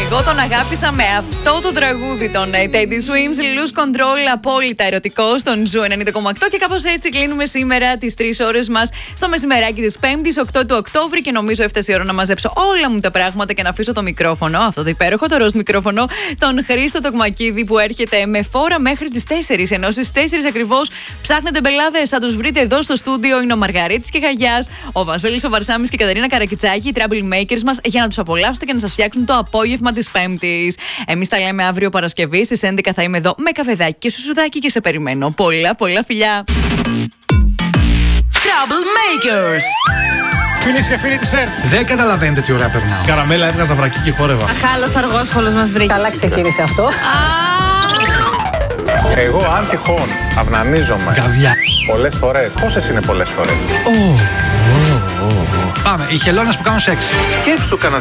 Εγώ τον αγάπησα με αυτό το τραγούδι, τον Teddy Swims, Lose Control, απόλυτα ερωτικό στον Ζου 90,8. Και κάπως έτσι κλείνουμε σήμερα τις 3 ώρες μας στο μεσημεράκι της 5ης, 8 του Οκτώβρη. Και νομίζω έφτασε η ώρα να μαζέψω όλα μου τα πράγματα και να αφήσω το μικρόφωνο, αυτό το υπέροχο, το ροζ μικρόφωνο, τον Χρήστο Τοκμακίδη που έρχεται με φόρα μέχρι τις 4. Ενώ στις 4 ακριβώς ψάχνετε μπελάδες, θα τους βρείτε εδώ στο στούντιο. Είναι ο Μαργαρίτης και Γαγιάς, ο Βασίλης ο Βαρσάμις και η Κατερίνα Καρακιτσάκη, οι Trouble Makers μας, για να τους απολαύσετε και να σας φτιάξουν το απόγευμα της Πέμπτης. Εμείς τα λέμε αύριο Παρασκευή, στις 11 θα είμαι εδώ με καφεδάκι και σουσουδάκι και σε περιμένω. Πολλά, πολλά φιλιά. Trouble Makers. Φίλες και φίλοι της ΕΡΤ. Δεν καταλαβαίνετε τι ωραία περνάω. Καραμέλα, έβγαζα βρακί και χόρευα. Αχάλος αργόσχολος μας βρήκε. Καλά ξεκίνησε αυτό. Εγώ αν τυχόν αυνανίζομαι Καβιά. πολλές φορές. Πόσες είναι πολλές φορές? Πάμε, οι χελώνες που κάνουν σεξ. Σκέψου κανένα